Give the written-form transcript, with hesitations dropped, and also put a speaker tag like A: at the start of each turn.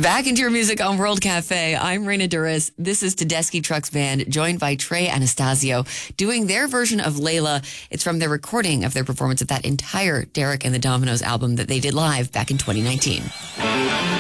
A: Back into your music on World Cafe. I'm Raina Duras. This is Tedeschi Trucks Band, joined by Trey Anastasio, doing their version of Layla. It's from their recording of their performance of that entire Derek and the Dominoes album that they did live back in 2019.